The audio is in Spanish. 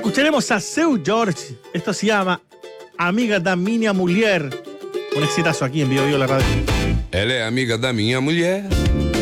Escucharemos a Seu George. Esto se llama Amiga da Minha Mulher. Un exitazo aquí en Vivo Vivo la radio. Ela é amiga da minha mulher.